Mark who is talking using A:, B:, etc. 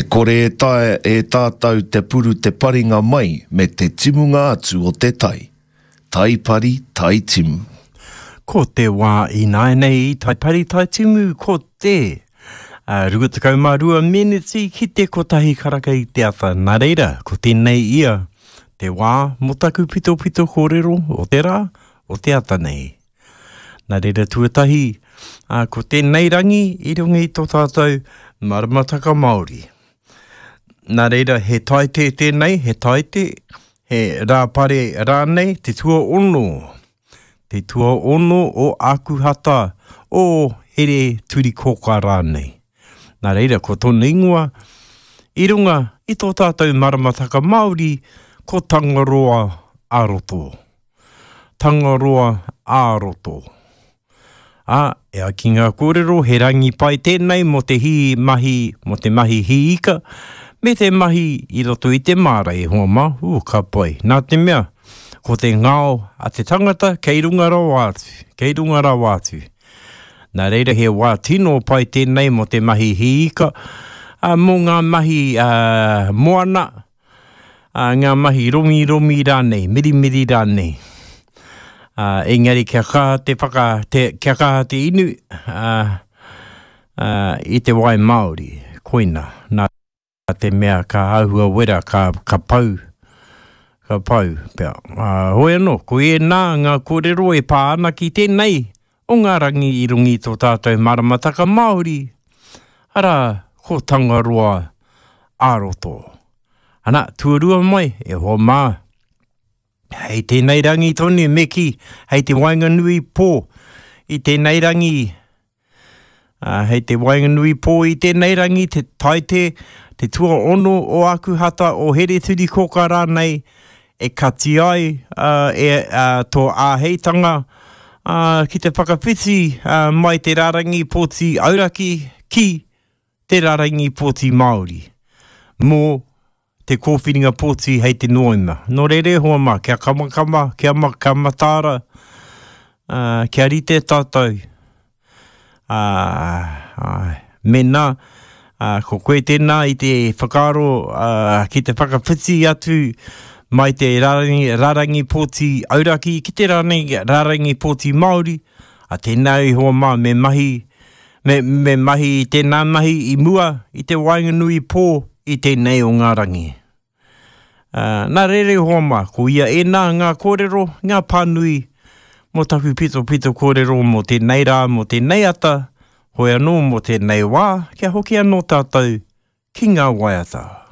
A: kore e tātou te puru te paringa mai me te timunga atu o te tai. Tai pari, tai timu.
B: Ko te wā I nai nei, tai pari, tai timu, ko te. Rugutakau marua meneti ki te kotahi karaka I te awha. Nā reira, ko tēnei ia. Te wā, motaku pito pito kōrero, o te rā, o te ata nei. Nā reira tuatahi, ko tēnei rangi, I runga I tō tātou maramataka Māori. Nā reira, he taite tēnei, he taite, he rāpare rānei, te tua ono. Te tua ono o akuhata o here turi koka rānei. Nā reira, ko tōna ingoa, I runga I tō tātou maramataka Māori, ko Tangaroa Āroto. Tangaroa Āroto. Ea ki ngā kōrero, he rangi pai tēnei mo te mahi hiika, me te mahi I roto I te mārai, hoa mā, ka pai. Nā te mea, ko te ngāo a te tangata, kei runga rā wātu. Nā reira he wā tino pai tēnei mo te mahi hiika, mō ngā mahi moana, ngā mahi romi rānei, miri rānei. Engari kia kaha te inu I te wai Māori, koina. Nā te mea ka ahua wera, ka pau. Pea. Hoi anō, ko e nā ngā kōrero e pā ana ki tēnei, o ngā rangi I rungi tō tātou maramataka Māori. Ara, ko Tangaroa Āroto. Ana, tuarua mai, e hoa mā. Hei tēnei rangi tonu meki, hei te Wainganui pō, I tēnei rangi, hei te Wainganui pō I tēnei rangi, te taite, te tua ono o akuhata o here turi koka rānei, e kati ai, tō āheitanga, ki te whakawhiti mai te rārangi pōti auraki ki te rārangi pōti Māori. Mō te kōwhiringa pōti hei te noima. Nō rere hoa mā, kia kamakama, kia makamatara, kia rite tātou. Mena, ko koe tēnā I te whakaro, ki te whakawhiti atu, mai te rārangi pōti auraki, ki te rārangi pōti Māori, a tēnei hoa mā, me mahi tēnā mahi I mua, I te Wainganui pō, I tēnei o ngā rangi. Nā rere hoa mā, ko ia e nā ngā kōrero, ngā pānui, mo taku pito kōrero, mo tēnei rā, mo tēnei ata, hoi anō mo tēnei wā, kia hoki anō tātou, ki ngā waiata.